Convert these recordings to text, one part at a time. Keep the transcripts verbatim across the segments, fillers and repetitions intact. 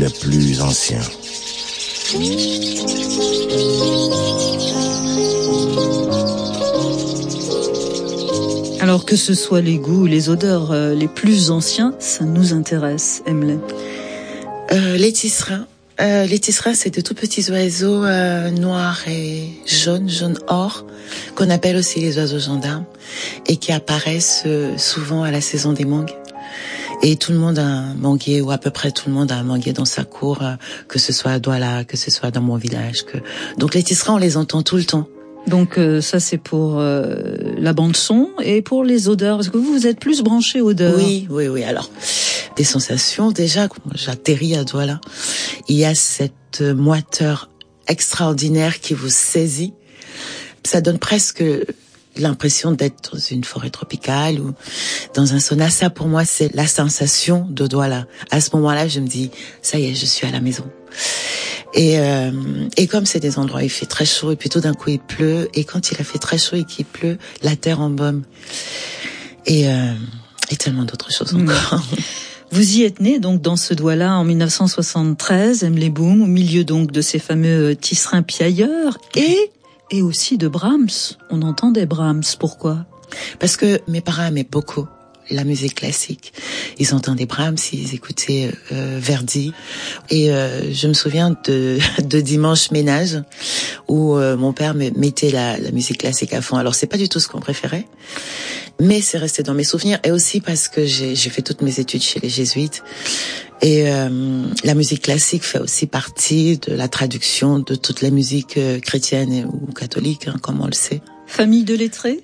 les plus anciens. Alors que ce soit les goûts ou les odeurs euh, les plus anciens, ça nous intéresse, Emily. Euh, les tisserands. Euh, les tisserands, c'est de tout petits oiseaux euh, noirs et jaunes, jaune or, qu'on appelle aussi les oiseaux gendarmes, et qui apparaissent euh, souvent à la saison des mangues. Et tout le monde a un manguier, ou à peu près tout le monde a un manguier dans sa cour, euh, que ce soit à Douala, que ce soit dans mon village. Que... Donc les tisserands, on les entend tout le temps. Donc euh, ça c'est pour euh, la bande son et pour les odeurs. Est-ce que vous vous êtes plus branché odeurs? Oui, oui, oui. Alors des sensations déjà. Quand j'atterris à Douala, il y a cette moiteur extraordinaire qui vous saisit. Ça donne presque l'impression d'être dans une forêt tropicale ou dans un sauna. Ça pour moi c'est la sensation de Douala. À ce moment-là, je me dis ça y est, je suis à la maison. Et, euh, et comme c'est des endroits où il fait très chaud et puis tout d'un coup il pleut, et quand il a fait très chaud et qu'il pleut, la terre embaume. Et, euh, et tellement d'autres choses encore. Mmh. Vous y êtes né donc dans ce Douala en mille neuf cent soixante-treize, Emily Boom, au milieu donc de ces fameux tisserands piailleurs et, et aussi de Brahms. On entendait Brahms, pourquoi? Parce que mes parents aimaient beaucoup la musique classique. Ils entendaient Brahms, ils écoutaient euh, Verdi. Et euh, je me souviens de, de dimanche ménage où euh, mon père mettait la, la musique classique à fond. Alors c'est pas du tout ce qu'on préférait, mais c'est resté dans mes souvenirs. Et aussi parce que j'ai, j'ai fait toutes mes études chez les jésuites. Et euh, la musique classique fait aussi partie de la traduction de toute la musique euh, chrétienne ou catholique, hein, comme on le sait. Famille de lettrés?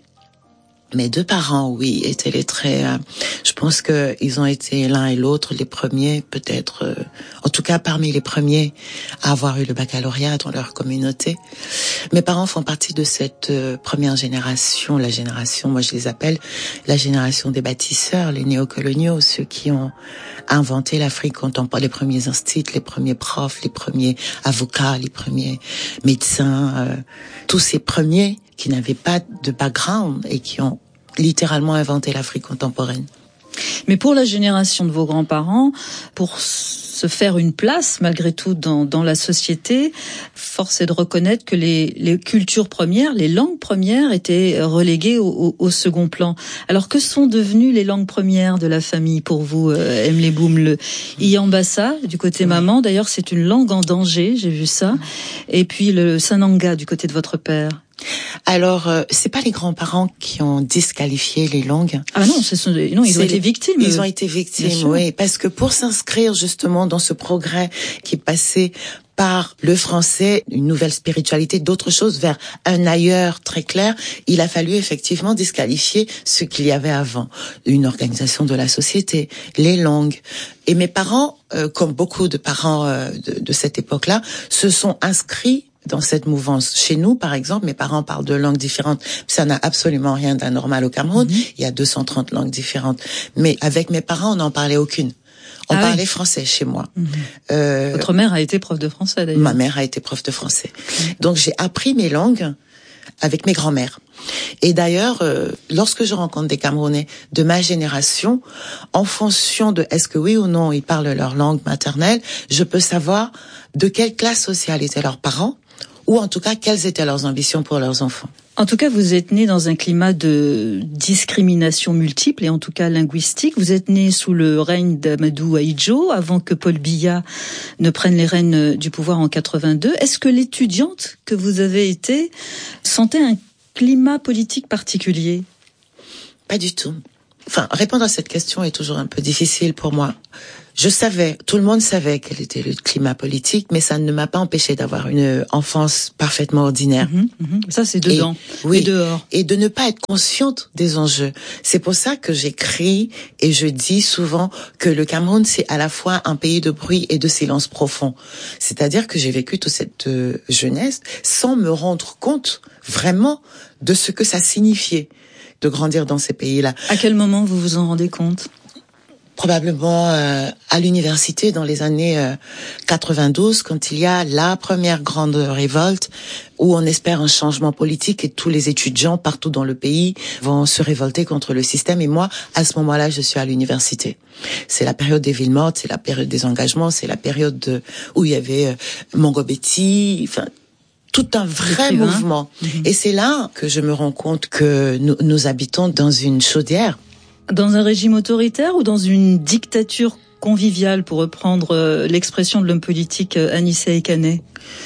Mes deux parents, oui, étaient lettrés. Je pense que ils ont été l'un et l'autre les premiers, peut-être, euh, en tout cas parmi les premiers à avoir eu le baccalauréat dans leur communauté. Mes parents font partie de cette euh, première génération, la génération, moi je les appelle la génération des bâtisseurs, les néocoloniaux, ceux qui ont inventé l'Afrique contemporaine, les premiers instituts, les premiers profs, les premiers avocats, les premiers médecins, euh, tous ces premiers qui n'avaient pas de background et qui ont littéralement inventé l'Afrique contemporaine. Mais pour la génération de vos grands-parents, pour se faire une place malgré tout dans, dans la société, force est de reconnaître que les, les cultures premières, les langues premières étaient reléguées au, au, au second plan. Alors que sont devenues les langues premières de la famille pour vous, euh, Emily Boom? Le Iambassa du côté oui. maman, d'ailleurs c'est une langue en danger, j'ai vu ça, et puis le Sananga du côté de votre père. Alors, euh, c'est pas les grands-parents qui ont disqualifié les langues. Ah non, ce sont, non, ils c'est ont été victimes. Ils ont été victimes, oui, parce que pour s'inscrire justement dans ce progrès qui est passé par le français, une nouvelle spiritualité, d'autres choses vers un ailleurs très clair, il a fallu effectivement disqualifier ce qu'il y avait avant. Une organisation de la société, les langues. Et mes parents, euh, comme beaucoup de parents euh, de, de cette époque-là, se sont inscrits dans cette mouvance. Chez nous, par exemple, mes parents parlent de langues différentes. Ça n'a absolument rien d'anormal au Cameroun. Mmh. Il y a deux cent trente langues différentes. Mais avec mes parents, on n'en parlait aucune. On ah parlait oui. français chez moi. Mmh. Euh, Votre mère a été prof de français, d'ailleurs. Ma mère a été prof de français. Mmh. Donc, j'ai appris mes langues avec mes grands-mères. Et d'ailleurs, euh, lorsque je rencontre des Camerounais de ma génération, en fonction de est-ce que oui ou non ils parlent leur langue maternelle, je peux savoir de quelle classe sociale étaient leurs parents, ou en tout cas, quelles étaient leurs ambitions pour leurs enfants. En tout cas, vous êtes né dans un climat de discrimination multiple et en tout cas linguistique. Vous êtes né sous le règne d'Amadou Ahidjo, avant que Paul Biya ne prenne les rênes du pouvoir en quatre-vingt-deux. Est-ce que l'étudiante que vous avez été sentait un climat politique particulier? Pas du tout. Enfin, répondre à cette question est toujours un peu difficile pour moi. Je savais, tout le monde savait quel était le climat politique, mais ça ne m'a pas empêché d'avoir une enfance parfaitement ordinaire. Mmh, mmh. Ça, c'est dedans. Et, oui, et dehors. Et de ne pas être consciente des enjeux. C'est pour ça que j'écris et je dis souvent que le Cameroun, c'est à la fois un pays de bruit et de silence profond. C'est-à-dire que j'ai vécu toute cette euh, jeunesse sans me rendre compte vraiment de ce que ça signifiait de grandir dans ces pays-là. À quel moment vous vous en rendez compte ? Probablement euh, à l'université dans les années euh, quatre-vingt-douze, quand il y a la première grande révolte où on espère un changement politique et tous les étudiants partout dans le pays vont se révolter contre le système. Et moi, à ce moment-là, je suis à l'université. C'est la période des villes mortes, c'est la période des engagements, c'est la période de, où il y avait euh, Mongo Betty, enfin tout un vrai Écrivain. mouvement. Mmh. Et c'est là que je me rends compte que nous, nous habitons dans une chaudière. Dans un régime autoritaire ou dans une dictature conviviale, pour reprendre l'expression de l'homme politique Anissé Ekané?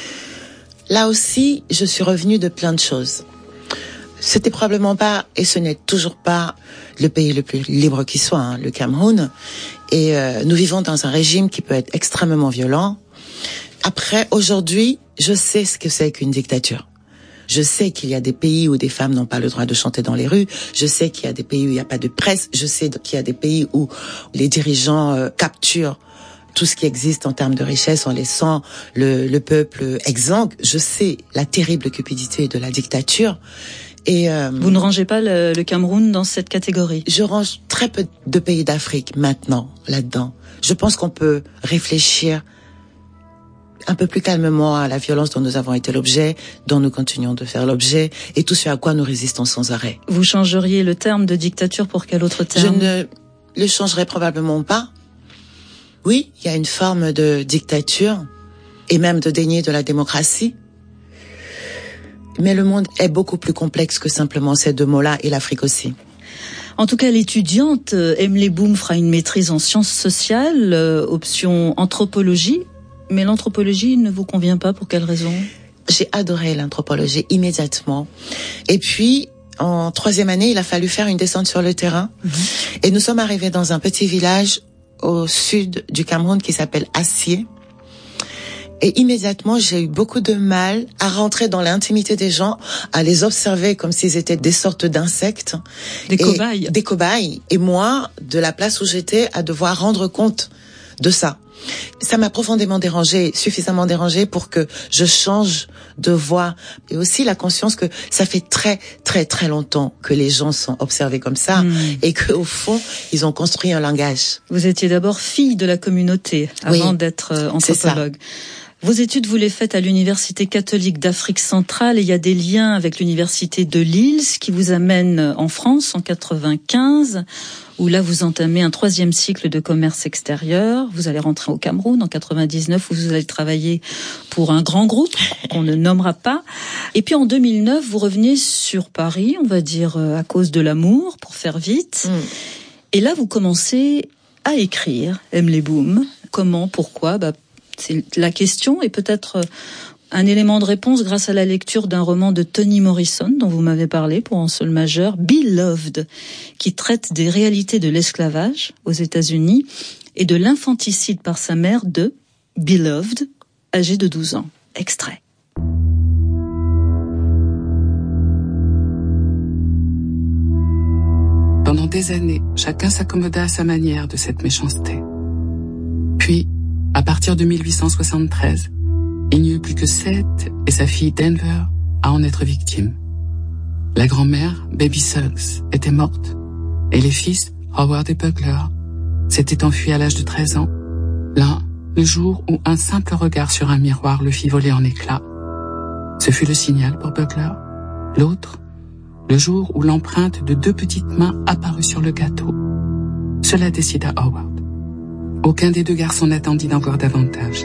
Là aussi, je suis revenue de plein de choses. C'était probablement pas, et ce n'est toujours pas, le pays le plus libre qui soit, hein, le Cameroun. Et euh, nous vivons dans un régime qui peut être extrêmement violent. Après, aujourd'hui, je sais ce que c'est qu'une dictature. Je sais qu'il y a des pays où des femmes n'ont pas le droit de chanter dans les rues. Je sais qu'il y a des pays où il n'y a pas de presse. Je sais qu'il y a des pays où les dirigeants euh, capturent tout ce qui existe en termes de richesse en laissant le, le peuple exsangue. Je sais la terrible cupidité de la dictature. Et euh, vous ne rangez pas le, le Cameroun dans cette catégorie? Je range très peu de pays d'Afrique maintenant là-dedans. Je pense qu'on peut réfléchir un peu plus calmement à la violence dont nous avons été l'objet, dont nous continuons de faire l'objet, et tout ce à quoi nous résistons sans arrêt. Vous changeriez le terme de dictature pour quel autre terme? Je ne le changerai probablement pas. Oui, il y a une forme de dictature, et même de déni de la démocratie. Mais le monde est beaucoup plus complexe que simplement ces deux mots-là, et l'Afrique aussi. En tout cas, l'étudiante Emily Boom fera une maîtrise en sciences sociales, euh, option anthropologie. Mais l'anthropologie ne vous convient pas, pour quelle raison? J'ai adoré l'anthropologie immédiatement. Et puis, en troisième année, il a fallu faire une descente sur le terrain. Mmh. Et nous sommes arrivés dans un petit village au sud du Cameroun qui s'appelle Assié. Et immédiatement, j'ai eu beaucoup de mal à rentrer dans l'intimité des gens, à les observer comme s'ils étaient des sortes d'insectes. Des cobayes. Des cobayes. Et moi, de la place où j'étais, à devoir rendre compte de ça. Ça m'a profondément dérangée, suffisamment dérangée pour que je change de voix. Et aussi la conscience que ça fait très, très, très longtemps que les gens sont observés comme ça mmh. et qu'au fond, ils ont construit un langage. Vous étiez d'abord fille de la communauté avant oui, d'être anthropologue. Vos études, vous les faites à l'Université catholique d'Afrique centrale et il y a des liens avec l'Université de Lille, ce qui vous amène en France en quatre-vingt-quinze, où là vous entamez un troisième cycle de commerce extérieur. Vous allez rentrer au Cameroun en quatre-vingt-dix-neuf, où vous allez travailler pour un grand groupe qu'on ne nommera pas. Et puis en deux mille neuf, vous revenez sur Paris, on va dire à cause de l'amour, pour faire vite. Mm. Et là, vous commencez à écrire, Emily Boom. Comment, pourquoi? Bah, c'est la question, et peut-être un élément de réponse grâce à la lecture d'un roman de Toni Morrison dont vous m'avez parlé pour un seul majeur, Beloved, qui traite des réalités de l'esclavage aux États-Unis et de l'infanticide par sa mère de Beloved, âgée de douze ans. Extrait. Pendant des années, chacun s'accommoda à sa manière de cette méchanceté. Puis, à partir de mille huit cent soixante-treize, il n'y eut plus que Seth et sa fille Denver à en être victimes. La grand-mère, Baby Suggs, était morte, et les fils, Howard et Bugler, s'étaient enfuis à l'âge de treize ans. L'un, le jour où un simple regard sur un miroir le fit voler en éclats. Ce fut le signal pour Bugler. L'autre, le jour où l'empreinte de deux petites mains apparut sur le gâteau. Cela décida Howard. Aucun des deux garçons n'attendit d'en voir davantage.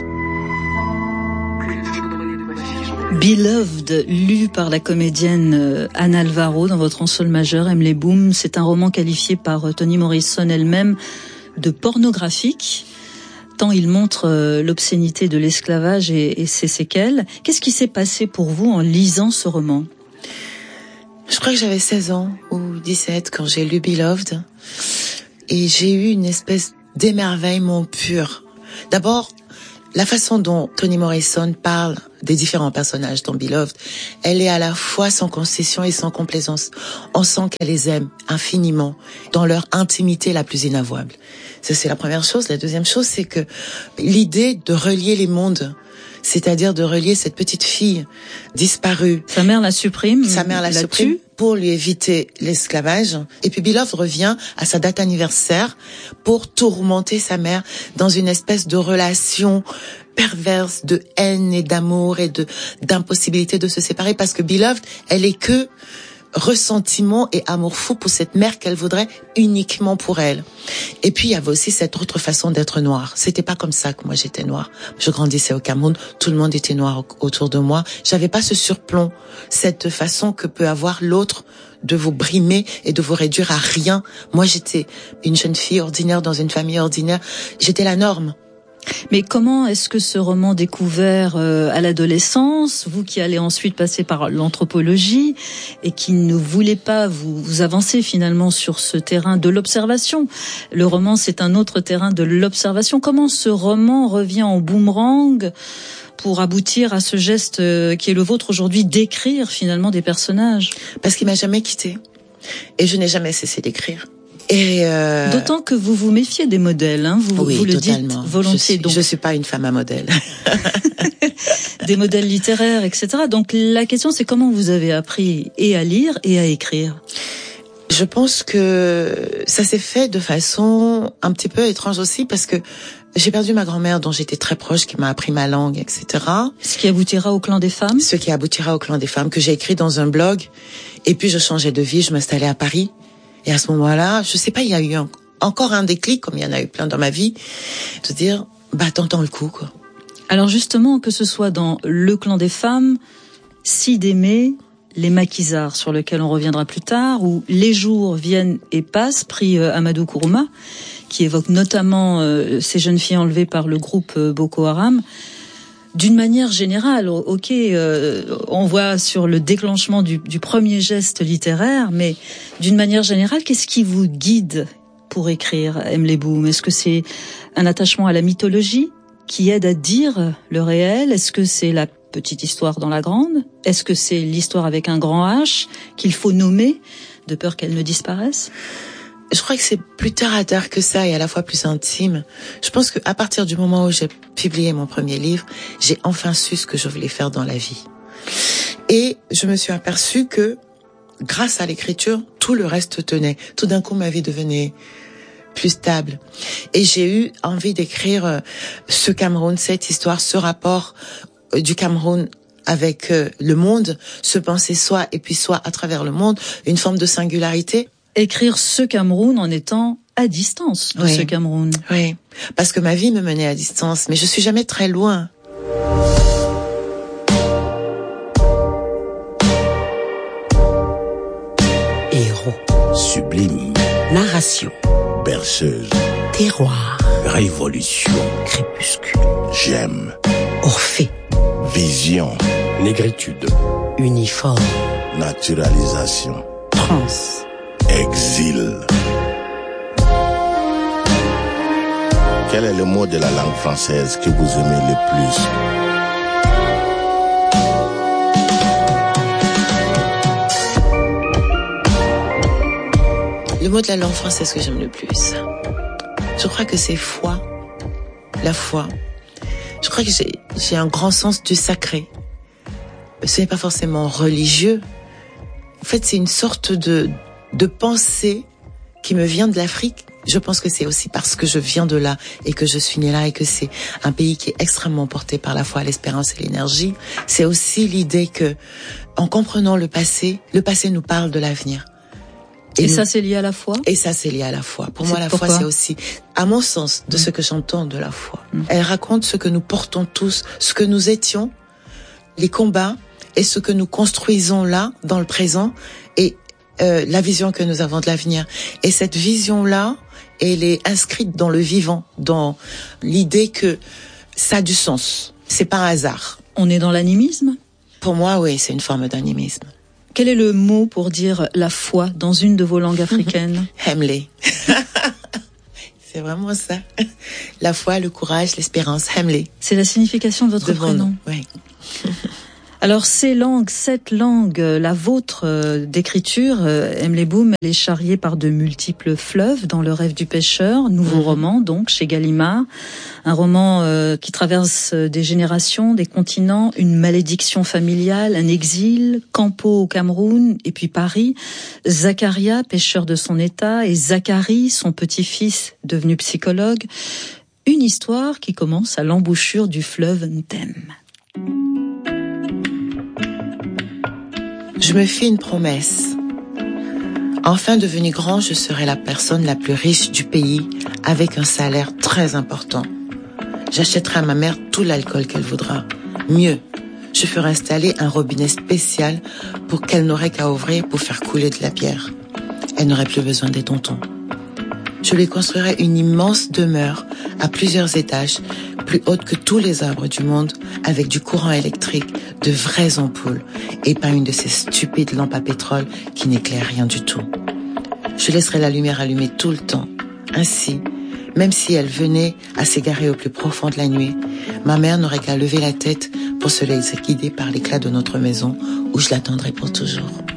Beloved, lu par la comédienne Anna Alvaro dans votre en sol majeur, Emily Boom, c'est un roman qualifié par Toni Morrison elle-même de pornographique, tant il montre l'obscénité de l'esclavage et, et ses séquelles. Qu'est-ce qui s'est passé pour vous en lisant ce roman? Je crois que j'avais seize ans ou dix-sept quand j'ai lu Beloved, et j'ai eu une espèce d'émerveillement pur. D'abord, la façon dont Toni Morrison parle des différents personnages dans Beloved, elle est à la fois sans concession et sans complaisance. On sent qu'elle les aime infiniment, dans leur intimité la plus inavouable. Ça, c'est la première chose. La deuxième chose, c'est que l'idée de relier les mondes, c'est-à-dire de relier cette petite fille disparue. Sa mère la supprime. Sa mère la, la supprime tue. Pour lui éviter l'esclavage. Et puis Beloved revient à sa date anniversaire pour tourmenter sa mère dans une espèce de relation perverse de haine et d'amour et de d'impossibilité de se séparer, parce que Beloved, elle est que ressentiment et amour fou pour cette mère qu'elle voudrait uniquement pour elle. Et puis il y avait aussi cette autre façon d'être noire. C'était pas comme ça que moi j'étais noire. Je grandissais au Cameroun, tout le monde était noir autour de moi. J'avais pas ce surplomb, cette façon que peut avoir l'autre de vous brimer et de vous réduire à rien. Moi j'étais une jeune fille ordinaire dans une famille ordinaire. J'étais la norme. Mais comment est-ce que ce roman découvert euh, à l'adolescence, vous qui allez ensuite passer par l'anthropologie et qui ne voulez pas vous, vous avancer finalement sur ce terrain de l'observation, le roman c'est un autre terrain de l'observation, comment ce roman revient en boomerang pour aboutir à ce geste qui est le vôtre aujourd'hui, d'écrire finalement des personnages? Parce qu'il m'a jamais quitté et je n'ai jamais cessé d'écrire. Et euh... D'autant que vous vous méfiez des modèles, hein, vous, oui, vous le totalement. dites volontiers. Je suis, donc je suis pas une femme à modèle. Des modèles littéraires, et cetera. Donc la question c'est comment vous avez appris et à lire et à écrire? Je pense que ça s'est fait de façon un petit peu étrange aussi, parce que j'ai perdu ma grand-mère dont j'étais très proche, qui m'a appris ma langue, et cetera. Ce qui aboutira au Clan des femmes? Ce qui aboutira au Clan des femmes, que j'ai écrit dans un blog. Et puis je changeais de vie, je m'installais à Paris. Et à ce moment-là, je sais pas, il y a eu un, encore un déclic, comme il y en a eu plein dans ma vie, de dire, bah, t'entends le coup, quoi. Alors justement, que ce soit dans Le Clan des femmes, Si d'aimer, Les Maquisards, sur lequel on reviendra plus tard, ou Les jours viennent et passent, prix euh, Amadou Kourouma, qui évoque notamment euh, ces jeunes filles enlevées par le groupe euh, Boko Haram. D'une manière générale, ok, euh, on voit sur le déclenchement du, du premier geste littéraire, mais d'une manière générale, qu'est-ce qui vous guide pour écrire, M. Leboum? Est-ce que c'est un attachement à la mythologie qui aide à dire le réel? Est-ce que c'est la petite histoire dans la grande? Est-ce que c'est l'histoire avec un grand H qu'il faut nommer, de peur qu'elle ne disparaisse? Je crois que c'est plus terre à terre que ça et à la fois plus intime. Je pense qu'à partir du moment où j'ai publié mon premier livre, j'ai enfin su ce que je voulais faire dans la vie. Et je me suis aperçue que, grâce à l'écriture, tout le reste tenait. Tout d'un coup, ma vie devenait plus stable. Et j'ai eu envie d'écrire ce Cameroun, cette histoire, ce rapport du Cameroun avec le monde, se penser soi et puis soi à travers le monde, une forme de singularité. Écrire ce Cameroun en étant à distance de oui. ce Cameroun. Oui, parce que ma vie me menait à distance, mais je suis jamais très loin. Héros. Sublime. Narration. Berceuse. Terroir. Révolution. Crépuscule. J'aime. Orphée. Vision. Négritude. Uniforme. Naturalisation. Trans. Exil. Quel est le mot de la langue française que vous aimez le plus? Le mot de la langue française que j'aime le plus, je crois que c'est foi. La foi. Je crois que j'ai, j'ai un grand sens du sacré. Ce n'est pas forcément religieux. En fait, c'est une sorte de de pensée qui me vient de l'Afrique. Je pense que c'est aussi parce que je viens de là et que je suis née là et que c'est un pays qui est extrêmement porté par la foi, l'espérance et l'énergie. C'est aussi l'idée que, en comprenant le passé, le passé nous parle de l'avenir. Et, et nous, ça, c'est lié à la foi? Et ça, c'est lié à la foi. Pour c'est moi, la pourquoi? foi, c'est aussi, à mon sens, de mmh. ce que j'entends de la foi. Mmh. Elle raconte ce que nous portons tous, ce que nous étions, les combats et ce que nous construisons là, dans le présent, et Euh, la vision que nous avons de l'avenir. Et cette vision-là, elle est inscrite dans le vivant, dans l'idée que ça a du sens. C'est pas un hasard. On est dans l'animisme? Pour moi, oui, c'est une forme d'animisme. Quel est le mot pour dire la foi dans une de vos langues africaines? Hemley. C'est vraiment ça. La foi, le courage, l'espérance. Hemley. C'est la signification de votre de prénom. Oui. Alors ces langues, cette langue, la vôtre euh, d'écriture, euh, Emily Boom, elle est charriée par de multiples fleuves dans Le Rêve du pêcheur, nouveau mmh. roman donc chez Gallimard, un roman euh, qui traverse des générations, des continents, une malédiction familiale, un exil, Campo au Cameroun et puis Paris, Zacharia, pêcheur de son état, et Zacharie, son petit-fils devenu psychologue, une histoire qui commence à l'embouchure du fleuve Ntem. Je me fis une promesse. Enfin devenu grand, je serai la personne la plus riche du pays, avec un salaire très important. J'achèterai à ma mère tout l'alcool qu'elle voudra. Mieux, je ferai installer un robinet spécial pour qu'elle n'aurait qu'à ouvrir pour faire couler de la bière. Elle n'aurait plus besoin des tontons. Je lui construirai une immense demeure à plusieurs étages, plus haute que tous les arbres du monde, avec du courant électrique, de vraies ampoules, et pas une de ces stupides lampes à pétrole qui n'éclairent rien du tout. Je laisserai la lumière allumée tout le temps. Ainsi, même si elle venait à s'égarer au plus profond de la nuit, ma mère n'aurait qu'à lever la tête pour se laisser guider par l'éclat de notre maison, où je l'attendrai pour toujours.